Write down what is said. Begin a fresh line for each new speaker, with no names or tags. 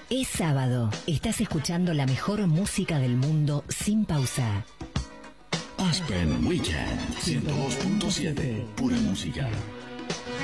Es sábado. Estás escuchando la mejor música del mundo sin pausa.
Aspen Weekend 102.7. Pura música.